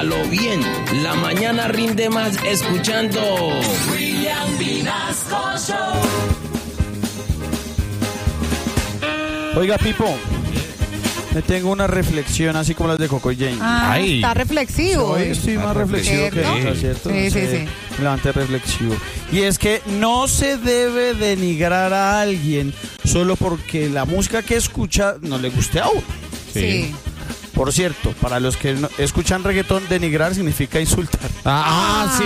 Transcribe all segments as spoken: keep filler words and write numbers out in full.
a lo bien. La mañana rinde más escuchando William Vinasco Show. Oiga, Pipo, me tengo una reflexión así como las de Coco y Jane. Ah, Ay. Está reflexivo. Hoy estoy más reflexivo que nunca, ¿cierto? Sí, no sí, sé, sí. Levante reflexivo. Y es que no se debe denigrar a alguien solo porque la música que escucha no le guste a uno. Sí. sí. Por cierto, para los que no, escuchan reggaetón, denigrar significa insultar. Ah, ah. sí,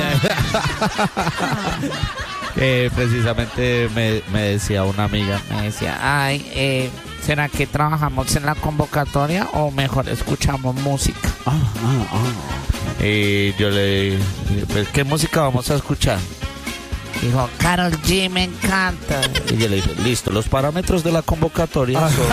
es que... que precisamente me, me decía una amiga, me decía, ay, eh, ¿será que trabajamos en la convocatoria o mejor escuchamos música? Ah, ah, ah. Y yo le dije, pues, ¿qué música vamos a escuchar? Dijo, Karol G, me encanta. Y yo le dije, listo, los parámetros de la convocatoria son...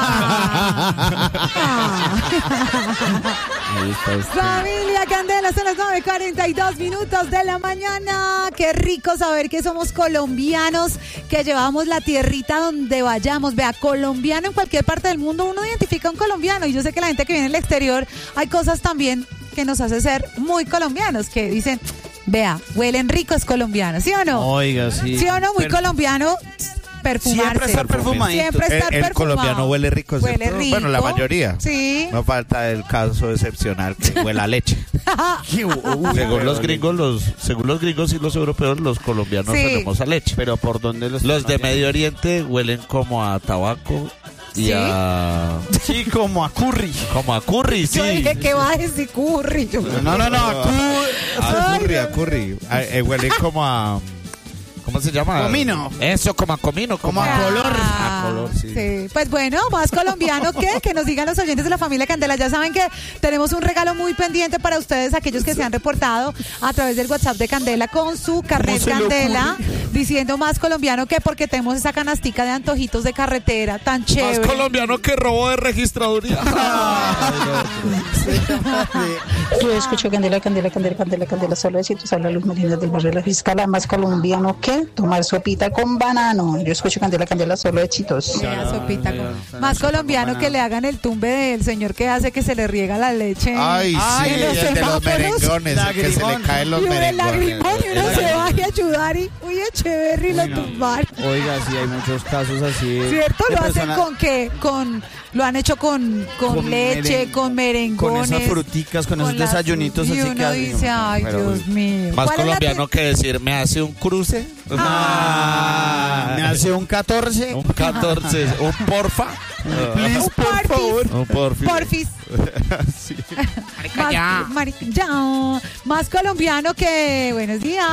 Familia Candela, son las nueve cuarenta y dos minutos de la mañana. Qué rico saber que somos colombianos, que llevamos la tierrita donde vayamos. Vea, colombiano en cualquier parte del mundo, uno identifica a un colombiano. Y yo sé que la gente que viene del exterior, hay cosas también que nos hace ser muy colombianos, que dicen... Vea, huelen ricos colombianos, ¿sí o no? Oiga, sí. ¿Sí o no? Muy Pero, colombiado, perfumarse. Siempre estar perfumado. Siempre estar el, el perfumado. colombiano huele rico, ¿cierto? Huele rico. Bueno, la mayoría. Sí. No falta el caso excepcional que huele a leche. según los gringos, los, según los gringos y los europeos, los colombianos sí. Huelemos a leche. Pero ¿por dónde los Los de Medio Oriente huelen como a tabaco. Y ¿Sí? a... Sí, como a curry. Como a curry, sí. Yo dije que va a decir curry. Yo... No, no, no, a, cu... a curry, a curry. A, eh, huele como a... ¿Cómo se llama? Comino. Eso, como a comino. Como, como a color. Ah, a color, sí. sí. Pues bueno, más colombiano que que nos digan los oyentes de la familia Candela. Ya saben que tenemos un regalo muy pendiente para ustedes, aquellos que se han reportado a través del WhatsApp de Candela con su carnet Candela, diciendo más colombiano que porque tenemos esa canastica de antojitos de carretera tan chévere. Más colombiano que robo de registraduría. Yo escucho Candela, Candela, Candela, Candela, Candela, solo besitos, habla Luz Melinas del barrio de La Fiscala. Más colombiano que tomar sopita con banano. Yo escucho Candela, Candela, solo éxitos. Mira, sopita con... Más colombiano que le hagan el tumbe del señor que hace que se le riega la leche. Ay, sí, Ay, el de los merengones, el que se le caen los y merengones. El lagrimón y uno se va a ayudar y, uy, Echeverry lo tumbar. Oiga, sí, hay muchos casos así. ¿Cierto? Lo hacen persona... con qué? Con... Lo han hecho con, con, con leche, meren... con merengones. Con esas fruticas, con, con esos desayunitos así que hacen. Dice, ay, pero, Dios mío. Más colombiano que decir, ¿me hace un cruce? Ah, ¿me hace un catorce? Un catorce, un porfa. Please, un por favor. Un porfis. Porfis. Sí. Marica, más, ya. Marica, ya. Más colombiano que... Buenos días.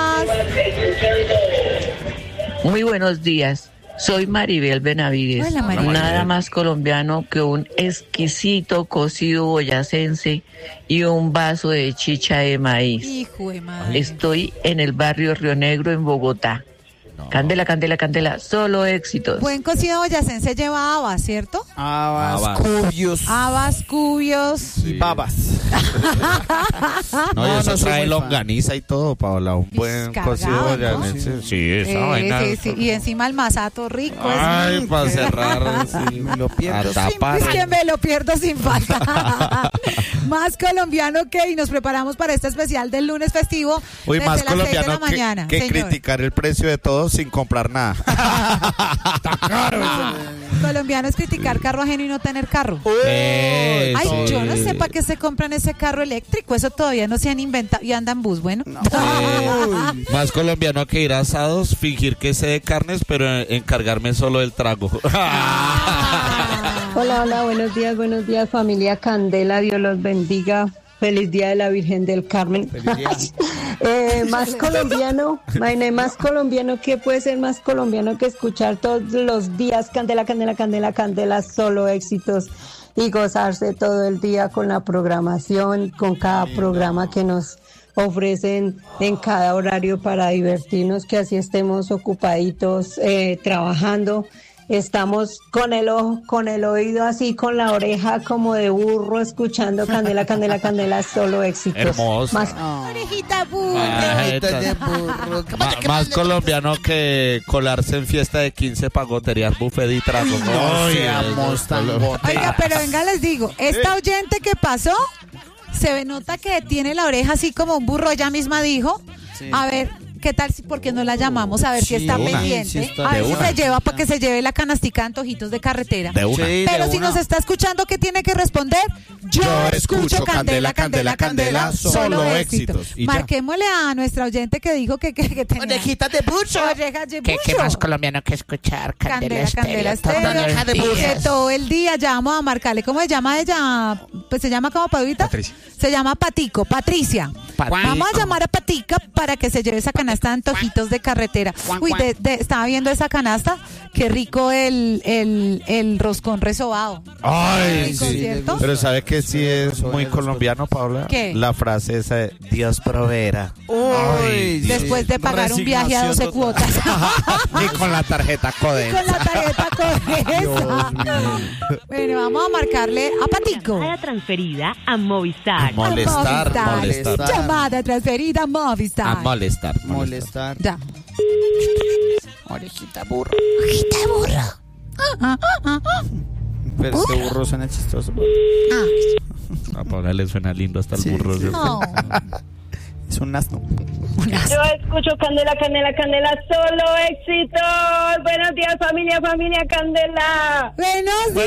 Muy buenos días. Soy Maribel Benavides. Hola, Maribel. Nada más colombiano que un exquisito cocido boyacense y un vaso de chicha de maíz. Hijo de madre. Estoy en el barrio Río Negro, en Bogotá. No. Candela, Candela, Candela, solo éxitos. Buen cocido boyacense lleva habas, ¿cierto? Habas, habas. cubios. Habas, cubios. Sí. Y babas. No, y eso no trae longaniza y todo, Paola. Un buen cocido boyacense. ¿No? Sí, esa eh, vaina. Sí, sí. Y encima el masato rico. Ay, es para cerrar. Sí, me lo pierdo. A tapar. Es que me lo pierdo sin falta. Más colombiano que, y nos preparamos para este especial del lunes festivo. Uy, desde más las colombiano seis de la mañana, que, que criticar el precio de todo sin comprar nada. Está caro. Colombiano es criticar carro ajeno y no tener carro. Eh, Ay, sí. yo no sé para qué se compran ese carro eléctrico. Eso todavía no se han inventado. Y andan bus, bueno. No. Eh, más colombiano que ir a asados, fingir que sé de carnes, pero encargarme solo del trago. Hola, hola, buenos días, buenos días, familia Candela. Dios los bendiga. Feliz Día de la Virgen del Carmen. eh, más colombiano, Maine, más colombiano, ¿qué puede ser más colombiano que escuchar todos los días Candela, Candela, Candela, Candela, solo éxitos y gozarse todo el día con la programación, con cada programa que nos ofrecen en cada horario para divertirnos, que así estemos ocupaditos eh, trabajando. Estamos con el ojo, con el oído así, con la oreja como de burro, escuchando Candela, Candela, Candela, solo éxitos. Hermosa. Más, oh. Orejita burro. burro. Ma, más colombiano que colarse en fiesta de quince para goterías, buffet y trago. No seamos tan goteras. Oiga, pero venga, les digo, esta oyente que pasó se nota que tiene la oreja así como un burro, ella misma dijo. Sí. A ver, ¿qué tal si por qué no la llamamos? A ver si Sí, está de una. pendiente. Sí, está- a ver de si una. se lleva para que se lleve la canastica de antojitos de carretera. De una. Sí, Pero de si una. nos está escuchando, ¿qué tiene que responder? Yo, escucho Candela, Candela, Candela, solo éxitos. Y ya. Marquémosle a nuestra oyente que dijo que, que, que tenía Orejitas de bucho. orejas de ¿Qué, qué bucho. más colombiano que escuchar? Candela, Candela Estéreo, todos los Estéreo, días. que todo el día ya vamos a marcarle. ¿Cómo se llama ella? Pues se llama como Paduita. Patricia. Se llama Patico, Patricia. Patico. Vamos a llamar a Patica para que se lleve esa canasta de antojitos de carretera. Uy, de- de- estaba viendo esa canasta. Qué rico el, el, el roscón resobado. Ay, Rico, sí. ¿cierto? Pero ¿sabe que sí es Sobre muy los colombiano, Paula? ¿Qué? La frase esa de Dios proveerá. Uy, sí. Después de pagar un viaje a doce Resignación cuotas. Y con la tarjeta Coden. Con la tarjeta Codesa. Bueno, vamos a marcarle a Patico. Llamada transferida a Movistar. A molestar, Movistar. molestar. Llamada transferida a Movistar. A molestar. Molestar. Ya. Orejita burro. Orejita de burro. Ah, ah, ah, ah. Pero este burro suena chistoso. Ah. A Paula le suena lindo hasta el Sí, burro. sí. ¿cierto? Oh. Es un asno. Yo escucho Candela, Candela, Candela, solo éxitos. Buenos días, familia, familia Candela. Buenos